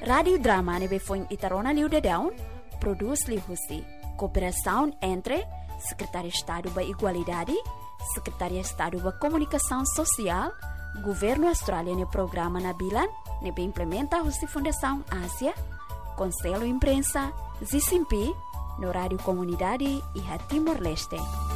Radio Drama nebe foi Itarona Liu de Down, produz Liu Husi. Cooperação entre Secretaria de Estado da Igualdade, Secretaria de Estado da Comunicação Social, Governo australiano programa na Bilan, nebe implementa a Fundação Ásia, Conselho Imprensa, ZICIMPI, no Rádio Comunidade e a Timor-Leste.